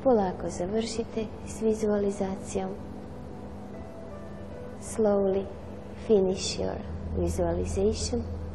polako završite s vizualizacijom. Slowly finish your visualization.